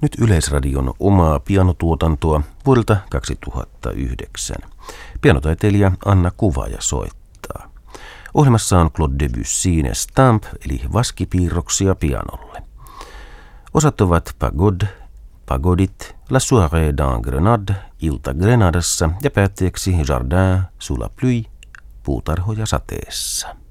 Nyt Yleisradion omaa pianotuotantoa vuodelta 2009. Pianotaiteilija Anna Kuvaja soittaa. Ohjelmassa on Claude Debussyn Estampe eli vaskipiirroksia pianolle. Osat ovat Pagode, Pagodit, La Soirée dans Grenade, Ilta Grenadassa ja päätteeksi Jardin sous la pluie, puutarhoja sateessa.